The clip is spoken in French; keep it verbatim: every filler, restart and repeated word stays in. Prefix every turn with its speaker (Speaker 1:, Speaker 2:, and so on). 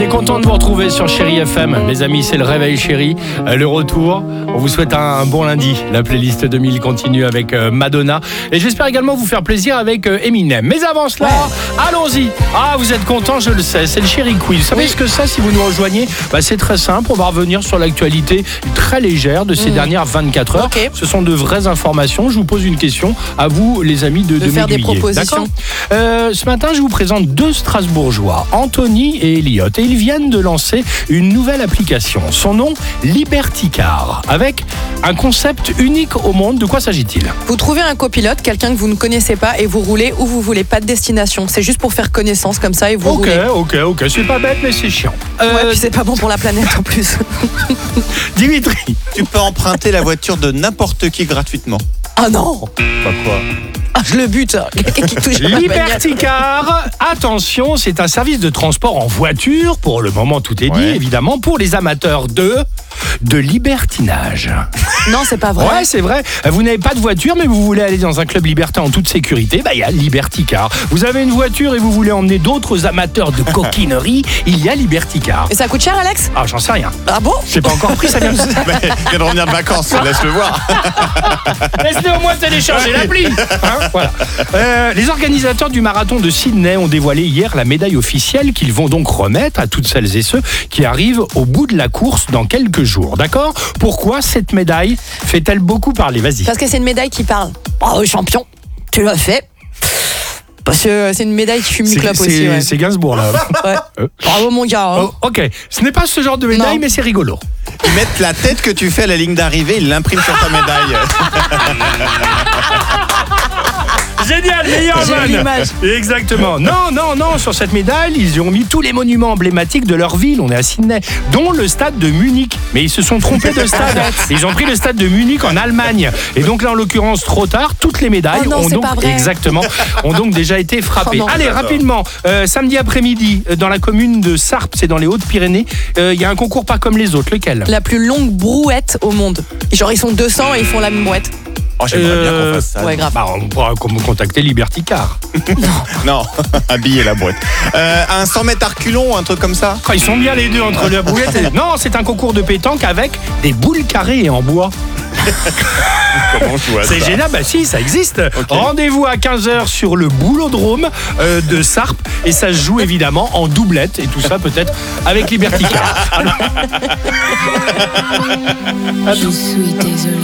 Speaker 1: est content de vous retrouver sur Chéri F M. Les amis, c'est le réveil Chéri, euh, le retour. On vous souhaite un, un bon lundi. La playlist deux mille continue avec euh, Madonna. Et j'espère également vous faire plaisir avec euh, Eminem. Mais avant cela, ouais. allons-y. Ah, vous êtes contents, je le sais. C'est le Chéri Quiz. Vous savez oui. ce que c'est si vous nous rejoignez? Bah, c'est très simple. On va revenir sur l'actualité très légère de ces mmh. dernières vingt-quatre heures. Okay. Ce sont de vraies informations. Je vous pose une question. À vous, les amis de, de, de faire des propositions. Euh, ce matin, je vous présente deux Strasbourgeois, Anthony et Elliot. Et ils viennent de lancer une nouvelle application. Son nom, Liberty Car, avec un concept unique au monde. De quoi s'agit-il?
Speaker 2: Vous trouvez un copilote, quelqu'un que vous ne connaissez pas, et vous roulez où vous voulez, pas de destination. C'est juste pour faire connaissance comme ça et vous
Speaker 1: Ok,
Speaker 2: roulez.
Speaker 1: ok, ok. C'est pas bête, mais c'est chiant.
Speaker 2: Euh... Ouais, puis c'est pas bon pour la planète en plus.
Speaker 1: Dimitri.
Speaker 3: Tu peux emprunter la voiture de n'importe qui gratuitement.
Speaker 2: Ah non.
Speaker 3: Pas quoi?
Speaker 2: Ah, je le bute.
Speaker 1: Liberty Car, attention, c'est un service de transport en voiture. Pour le moment, tout est dit, ouais. évidemment, pour les amateurs de de libertinage.
Speaker 2: Non, c'est pas vrai.
Speaker 1: Ouais, c'est vrai. Vous n'avez pas de voiture, mais vous voulez aller dans un club libertin en toute sécurité. Bah, il y a Liberty Car. Vous avez une voiture et vous voulez emmener d'autres amateurs de coquinerie. Il y a Liberty Car.
Speaker 2: Et ça coûte cher, Alex?
Speaker 1: Ah, j'en sais rien.
Speaker 2: Ah bon?
Speaker 1: C'est pas encore pris, ça vient de...
Speaker 3: Mais, il vient de revenir de vacances, laisse-le voir.
Speaker 1: Laisse-le au moins télécharger l'appli. Hein, voilà. Euh, les organisateurs du marathon de Sydney ont dévoilé hier la médaille officielle qu'ils vont donc remettre à toutes celles et ceux qui arrivent au bout de la course dans quelques jours. D'accord? Pourquoi cette médaille fait-elle beaucoup parler? Vas-y.
Speaker 2: Parce que c'est une médaille qui parle. Bravo champion, tu l'as fait. Parce que c'est une médaille qui fume une clope aussi. Ouais.
Speaker 1: C'est Gainsbourg là.
Speaker 2: Ouais. Euh. Bravo mon gars. Hein.
Speaker 1: Oh, ok, ce n'est pas ce genre de médaille, non. mais c'est rigolo.
Speaker 3: Ils mettent la tête que tu fais à la ligne d'arrivée, ils l'impriment sur ta médaille.
Speaker 1: Génial, meilleur van. Exactement. Non, non, non, sur cette médaille, ils ont mis tous les monuments emblématiques de leur ville. On est à Sydney, dont le stade de Munich. Mais ils se sont trompés de stade. Ils ont pris le stade de Munich en Allemagne. Et donc là, en l'occurrence, trop tard, toutes les médailles
Speaker 2: oh non,
Speaker 1: ont donc
Speaker 2: pas vrai.
Speaker 1: exactement ont donc déjà été frappées. Oh Allez, rapidement, euh, samedi après-midi, dans la commune de Sarp, c'est dans les Hautes-Pyrénées, il euh, y a un concours pas comme les autres. Lequel?
Speaker 2: La plus longue brouette au monde. Genre ils sont deux cents et ils font la même brouette.
Speaker 3: Oh, j'aimerais euh, bien qu'on fasse ça.
Speaker 2: Ouais, grave.
Speaker 1: Bah, on pourra contacter Liberty Car.
Speaker 2: Non,
Speaker 3: non. Habiller la boîte. Euh, un cent mètres à reculons, un truc comme ça.
Speaker 1: Oh, ils sont bien les deux entre la brouette et... Non, c'est un concours de pétanque avec des boules carrées en bois.
Speaker 3: Comment je vois ça?
Speaker 1: C'est génial, bah si, ça existe. Okay. Rendez-vous à quinze heures sur le boulodrome euh, de Sarp et ça se joue évidemment en doublette et tout ça peut-être avec Liberty Car.
Speaker 4: Je suis désolée.